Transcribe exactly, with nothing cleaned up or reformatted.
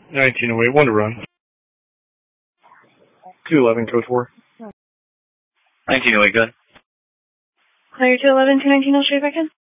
nineteen oh eight, one to run. two eleven, code four. nineteen oh eight, good. Clear two eleven, two nineteen, I'll show you back in.